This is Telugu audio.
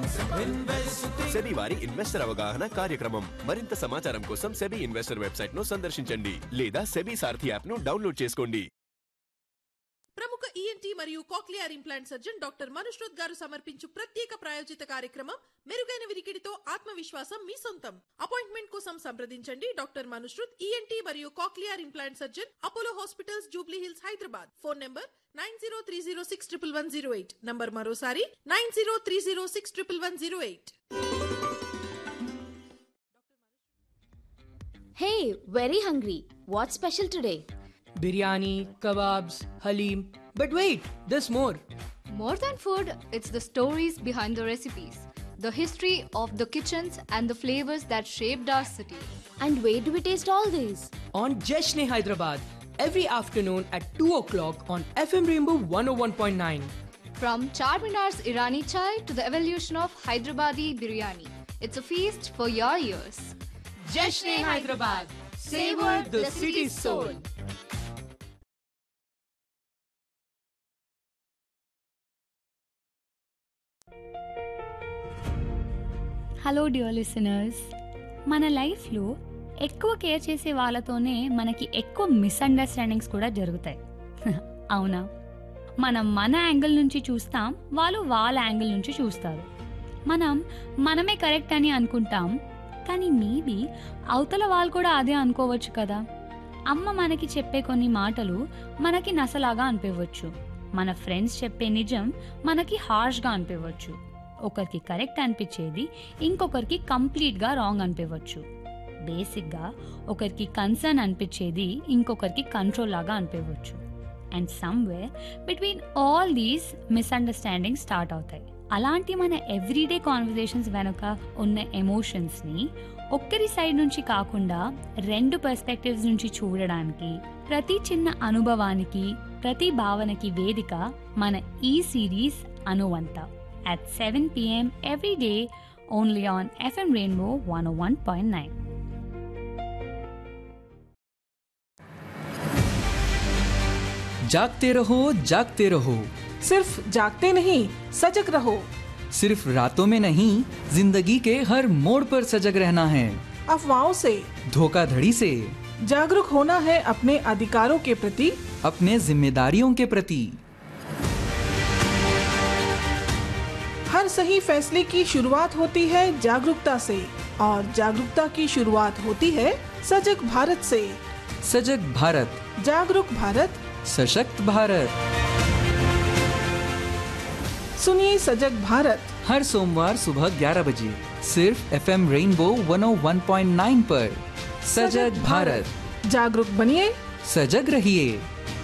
సెబీ వారి ఇన్వెస్టర్ అవగాహన కార్యక్రమం. మరింత సమాచారం కోసం సెబీ ఇన్వెస్టర్ వెబ్సైట్ ను సందర్శించండి లేదా సెబీ సారథి యాప్ ను డౌన్లోడ్ చేసుకోండి. ప్రముఖ ఈఎన్టీ మరియు cochlear implant surgeon doctor Manushrut గారు సమర్పించు ప్రత్యేక ప్రాయోజిత కార్యక్రమం మెరుగైన వినికిడితో ఆత్మవిశ్వాసం మీ సొంతం. అపాయింట్మెంట్ కోసం సంప్రదించండి డాక్టర్ మనుష్రోత్ ఈఎన్టీ మరియు cochlear implant surgeon, Apollo hospitals, Jubilee hills, Hyderabad. Phone number 9030611108. Number మరోసారి 9030611108. Hey, very hungry. What's special today? Biryani, kebabs, halim. But wait, there's more. More than food, it's the stories behind the recipes, the history of the kitchens and the flavors that shaped our city. And where do we taste all these? On Jashne Hyderabad, every afternoon at 2 o'clock on FM Rainbow 101.9. From Charminar's Irani chai to the evolution of Hyderabadi biryani, it's a feast for your ears. Jashne Hyderabad, savor the city's soul. Hello dear listeners, మన లైఫ్లో ఎక్కువ కేర్ చేసే వాళ్ళతోనే మనకి ఎక్కువ మిస్అండర్స్టాండింగ్స్ కూడా జరుగుతాయి. అవునా? మనం మన యాంగిల్ నుంచి చూస్తాం, వాళ్ళు వాళ్ళ యాంగిల్ నుంచి చూస్తారు. మనమే కరెక్ట్ అని అనుకుంటాం, కానీ మేబీ అవతల వాళ్ళు కూడా అదే అనుకోవచ్చు కదా. అమ్మ మనకి చెప్పే కొన్ని మాటలు మనకి నసలాగా అనిపించవచ్చు. మన ఫ్రెండ్స్ చెప్పే నిజం మనకి హార్ష్గా అనిపించవచ్చు. ఒకరికి కరెక్ట్ అనిపించేది ఇంకొకరికి కంప్లీట్గా రాంగ్ అనిపించవచ్చు. బేసిక్గా ఒకరికి కన్సర్న్ అనిపించేది ఇంకొకరికి కంట్రోల్ లాగా అనిపించవచ్చు. And somewhere between all these misunderstanding start అవుతాయి. అలాంటి మన ఎవ్రీడే కాన్వర్జేషన్స్ వెనుక ఉన్న ఎమోషన్స్ని ఒక్కరి సైడ్ నుంచి కాకుండా రెండు పర్స్పెక్టివ్స్ నుంచి చూడడానికి, ప్రతి చిన్న అనుభవానికి, ప్రతి భావనకి వేదిక మన ఈ series అనువంత at 7 p.m. every day only on FM Rainbow 101.9. जागते रहो जागते रहो, सिर्फ जागते नहीं सजग रहो। सिर्फ रातों में नहीं, जिंदगी के हर मोड़ पर सजग रहना है। अफवाहों से, धोखाधड़ी से जागरूक होना है अपने अधिकारों के प्रति, अपने जिम्मेदारियों के प्रति। हर सही फैसले की शुरुआत होती है जागरूकता से, और जागरूकता की शुरुआत होती है सजग भारत से। सजग भारत, जागरूक भारत, सशक्त भारत। सुनिए सजग भारत हर सोमवार सुबह 11 बजे सिर्फ FM रेनबो 101.9 पर। सजग भारत, जागरूक बनिए, सजग रहिए।